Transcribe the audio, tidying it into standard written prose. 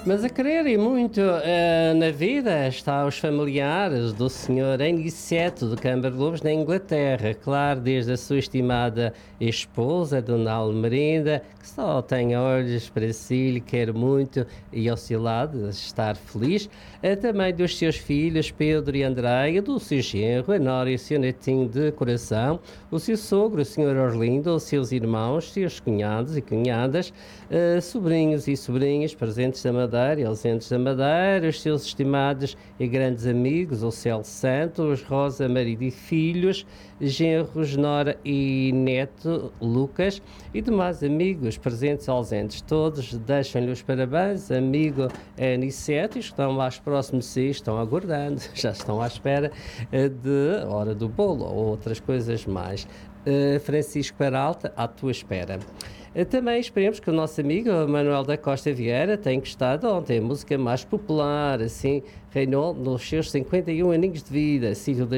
Mas a quererem muito na vida está os familiares do senhor Aniceto de Câmara de Lobos na Inglaterra, claro, desde a sua estimada esposa, Dona Almerinda, que só tem olhos para si, lhe quer muito e oscilado, estar feliz, também dos seus filhos Pedro e Andréia, do seu genro, a Nora e o seu netinho de coração, o seu sogro, o senhor Orlindo, os seus irmãos, seus cunhados e cunhadas, sobrinhos e sobrinhas presentes da Madeira e ausentes da Madeira, os seus estimados e grandes amigos, o Céu Santos, Rosa, marido e filhos, genros, Nora e neto, Lucas, e demais amigos presentes e ausentes. Todos deixam-lhe os parabéns, amigo Aniceto, e estão mais próximos de si, estão aguardando, já estão à espera de hora do bolo ou outras coisas mais. Francisco Peralta, à tua espera. Também esperemos que o nosso amigo Manuel da Costa Vieira tenha gostado ontem, a música mais popular, assim, reinou nos seus 51 aninhos de vida, sítio